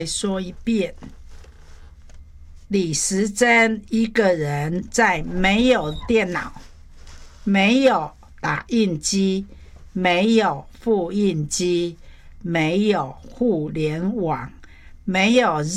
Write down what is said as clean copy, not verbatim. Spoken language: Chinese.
说一遍，李时珍一个人在没有电脑、没有打印机、没有复印机、没有互联网、没有